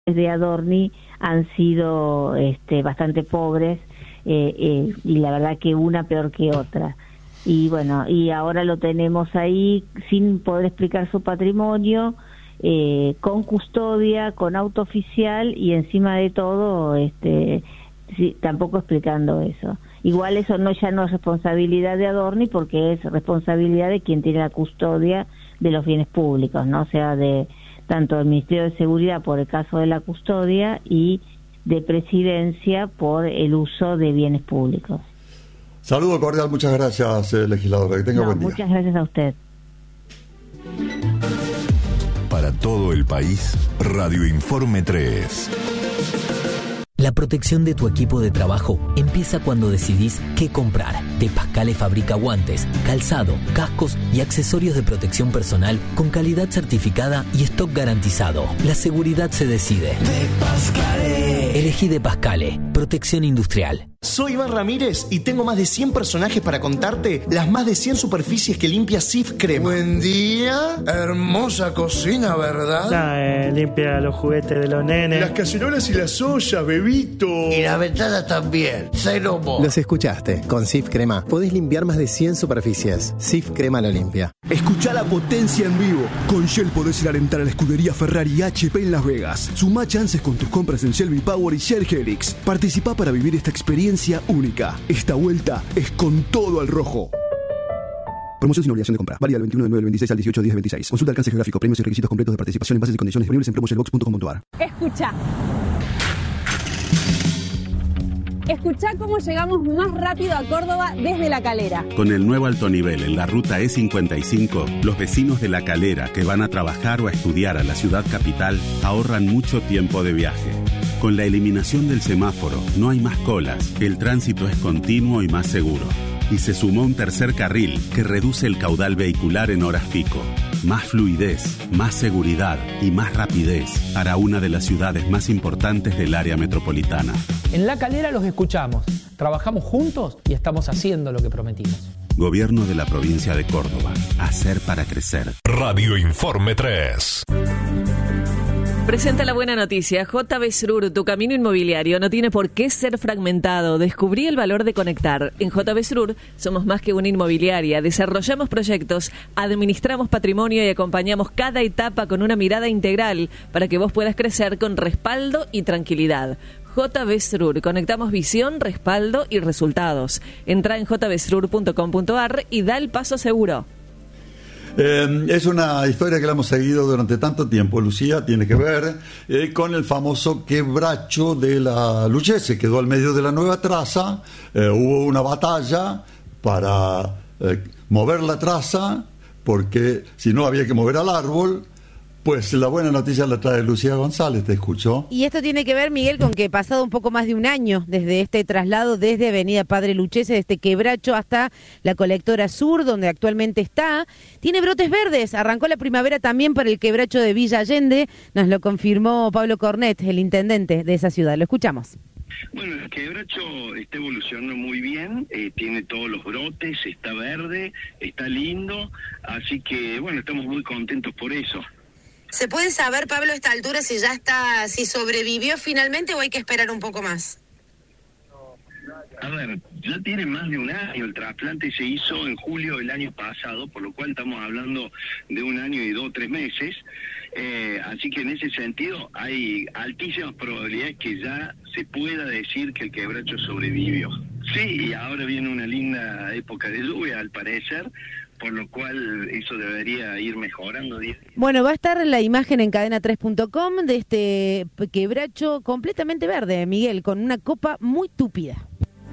de Adorni han sido bastante pobres, y la verdad que una peor que otra. Y bueno, y ahora lo tenemos ahí sin poder explicar su patrimonio, con custodia, con auto oficial y encima de todo, sí, tampoco explicando eso. Igual eso ya no es responsabilidad de Adorni, porque es responsabilidad de quien tiene la custodia de los bienes públicos, ¿no? O sea, de tanto del Ministerio de Seguridad por el caso de la custodia y de Presidencia por el uso de bienes públicos. Saludo cordial, muchas gracias, legisladora. Que tenga buen día. Muchas gracias a usted. Para todo el país, Radio Informe 3. La protección de tu equipo de trabajo empieza cuando decidís qué comprar. De Pascale fabrica guantes, calzado, cascos y accesorios de protección personal con calidad certificada y stock garantizado. La seguridad se decide. De Pascale. Elegí De Pascale. Protección industrial. Soy Iván Ramírez y tengo más de 100 personajes para contarte las más de 100 superficies que limpia Cif Crema. Buen día, hermosa cocina, ¿verdad? Limpia los juguetes de los nenes. Las cacerolas y las ollas, bebito. Y las ventanas también, Ceromo. Los escuchaste, con Cif Crema podés limpiar más de 100 superficies. Cif Crema lo limpia. Escuchá la potencia en vivo. Con Shell podés ir a alentar a la escudería Ferrari y HP en Las Vegas. Sumá chances con tus compras en Shell V-Power y Shell Helix. Participá para vivir esta experiencia única. Esta vuelta es con todo al rojo. Promoción sin obligación de compra. Válida del 21 de 9 del 26 al 18 de 10 del 26. Consulta alcance geográfico, premios y requisitos completos de participación en bases y condiciones disponibles en promoshellbox.com.ar. Escuchá cómo llegamos más rápido a Córdoba desde La Calera. Con el nuevo alto nivel en la ruta E55, los vecinos de La Calera que van a trabajar o a estudiar a la ciudad capital ahorran mucho tiempo de viaje. Con la eliminación del semáforo, no hay más colas, el tránsito es continuo y más seguro. Y se sumó un tercer carril que reduce el caudal vehicular en horas pico. Más fluidez, más seguridad y más rapidez para una de las ciudades más importantes del área metropolitana. En La Calera los escuchamos, trabajamos juntos y estamos haciendo lo que prometimos. Gobierno de la provincia de Córdoba. Hacer para crecer. Radio Informe 3. Presenta la buena noticia. JB Srur, tu camino inmobiliario no tiene por qué ser fragmentado. Descubrí el valor de conectar. En JB Srur somos más que una inmobiliaria. Desarrollamos proyectos, administramos patrimonio y acompañamos cada etapa con una mirada integral para que vos puedas crecer con respaldo y tranquilidad. JB Srur. Conectamos visión, respaldo y resultados. Entra en jbsrur.com.ar y da el paso seguro. Es una historia que la hemos seguido durante tanto tiempo, Lucía. Tiene que ver con el famoso quebracho de la Lucchese. Quedó al medio de la nueva traza. Hubo una batalla para mover la traza, porque si no había que mover al árbol. Pues la buena noticia la trae Lucía González, ¿te escuchó? Y esto tiene que ver, Miguel, con que pasado un poco más de un año desde este traslado desde Avenida Padre Lucchese, de este quebracho hasta la colectora sur, donde actualmente está, tiene brotes verdes. Arrancó la primavera también para el quebracho de Villa Allende, nos lo confirmó Pablo Cornet, el intendente de esa ciudad. Lo escuchamos. Bueno, el quebracho está evolucionando muy bien, tiene todos los brotes, está verde, está lindo, así que bueno, estamos muy contentos por eso. ¿Se puede saber, Pablo, a esta altura si ya está, si sobrevivió finalmente o hay que esperar un poco más? A ver, ya tiene más de un año, el trasplante se hizo en julio del año pasado, por lo cual estamos hablando de un año y 2 o 3 meses, así que en ese sentido hay altísimas probabilidades que ya se pueda decir que el quebracho sobrevivió. Sí, y ahora viene una linda época de lluvia, al parecer, por lo cual eso debería ir mejorando. Bueno, va a estar la imagen en cadena3.com de este quebracho completamente verde, Miguel, con una copa muy tupida.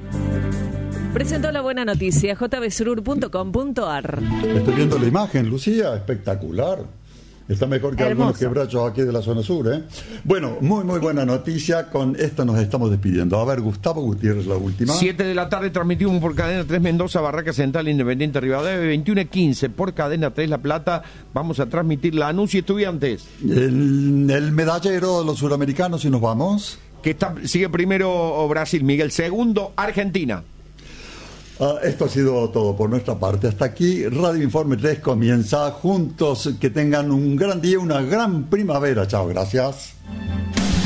Presentó la buena noticia, jbsrur.com.ar. Estoy viendo la imagen, Lucía, espectacular. Está mejor que algunos quebrachos aquí de la zona sur, ¿eh? Bueno, muy buena noticia. Con esta nos estamos despidiendo. A ver, Gustavo Gutiérrez, la última. 7 de la tarde transmitimos por Cadena 3 Mendoza, Barraca Central, Independiente Rivadavia. 21:15 por Cadena 3 La Plata. Vamos a transmitir Lanús y Estudiantes. El medallero de los suramericanos, y nos vamos. Sigue primero Brasil, Miguel. Segundo, Argentina. Esto ha sido todo por nuestra parte. Hasta aquí, Radio Informe 3 comienza. Juntos, que tengan un gran día, una gran primavera. Chao, gracias.